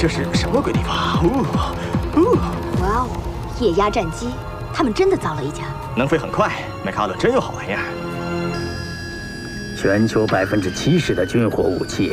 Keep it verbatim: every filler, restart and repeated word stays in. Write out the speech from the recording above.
这是什么鬼地方？哦哦！ 哇哦，液压战机，他们真的造了一架。 能飞很快，麦卡伦真有好玩意儿。 全球百分之七十的军火武器